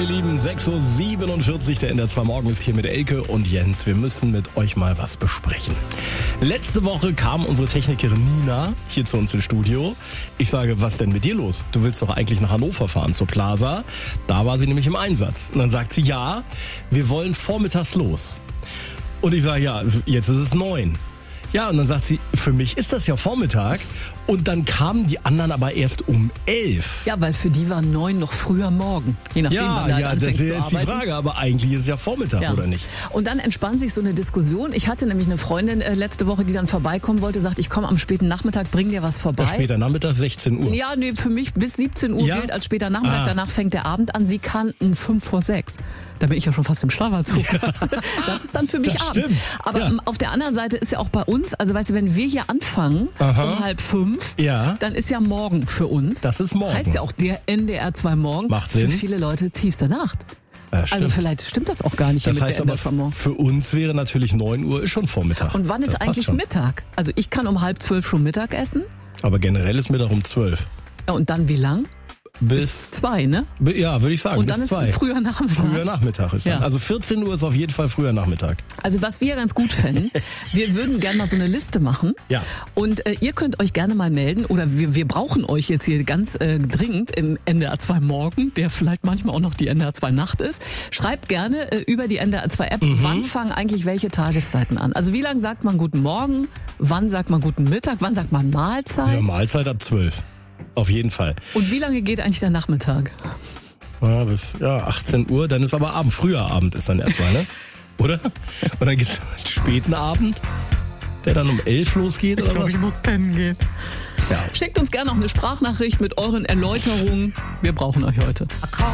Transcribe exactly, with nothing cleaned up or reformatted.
ihr Lieben, sechs Uhr siebenundvierzig, der N D R zwei Morgen ist hier mit Elke und Jens. Wir müssen mit euch mal was besprechen. Letzte Woche kam unsere Technikerin Nina hier zu uns ins Studio. Ich sage, was denn mit dir los? Du willst doch eigentlich nach Hannover fahren, zur Plaza. Da war sie nämlich im Einsatz. Und dann sagt sie, ja, wir wollen vormittags los. Und ich sage, ja, jetzt ist es neun. Ja, und dann sagt sie, für mich ist das ja Vormittag. Und dann kamen die anderen aber erst um elf. Ja, weil für die war neun noch früher Morgen. Je nachdem, Ja, wann du halt ja, das anfängst ist zu jetzt die arbeiten. Frage. Aber eigentlich ist es ja Vormittag, Ja. oder nicht? Und dann entspann sich so eine Diskussion. Ich hatte nämlich eine Freundin äh, letzte Woche, die dann vorbeikommen wollte, sagt, ich komme am späten Nachmittag, bring dir was vorbei. Ja, später Nachmittag, sechzehn Uhr. Ja, nee, für mich bis siebzehn Uhr Ja? gilt als später Nachmittag. Ah. Danach fängt der Abend an. Sie kann um fünf vor sechs. Da bin ich ja schon fast im Schlafanzug. Das ist dann für mich Das Abend. stimmt. Aber Ja. ähm, auf der anderen Seite ist ja auch bei uns, also weißt du, wenn wir hier anfangen Aha. um halb fünf, Ja. dann ist ja morgen für uns. Das ist morgen. Heißt ja auch der N D R zwei Morgen. Macht Für Sinn. viele Leute tiefste Nacht. Ja, Also stimmt. vielleicht stimmt das auch gar nicht hier Das mit heißt der N D aber, R zwei Morgen. für uns wäre natürlich neun Uhr ist schon Vormittag. Und wann Das ist passt eigentlich schon. Mittag? Also ich kann um halb zwölf schon Mittag essen. Aber generell ist Mittag um zwölf. Ja, und dann wie lang? Bis, Zwei, ne? bi- ja, würde ich sagen, Und bis dann ist zwei. früher Nachmittag. Früher Nachmittag ist Ja. dann. Also vierzehn Uhr ist auf jeden Fall früher Nachmittag. Also was wir ganz gut fänden, wir würden gerne mal so eine Liste machen. Ja. Und äh, ihr könnt euch gerne mal melden oder wir, wir brauchen euch jetzt hier ganz äh, dringend im N D R zwei Morgen, der vielleicht manchmal auch noch die N D R zwei Nacht ist. Schreibt gerne äh, über die N D R zwei App, Mhm. wann fangen eigentlich welche Tageszeiten an? Also wie lange sagt man guten Morgen, wann sagt man guten Mittag, wann sagt man Mahlzeit Ja, Mahlzeit ab zwölf. Auf jeden Fall. und wie lange geht eigentlich der Nachmittag? Ja, bis ja, achtzehn Uhr, dann ist aber Abend. Früher Abend ist dann erstmal, ne? Oder? Und dann gibt's einen späten Abend, der dann um elf losgeht oder was? muss pennen gehen. Ja. Schickt uns gerne noch eine Sprachnachricht mit euren Erläuterungen. Wir brauchen euch heute.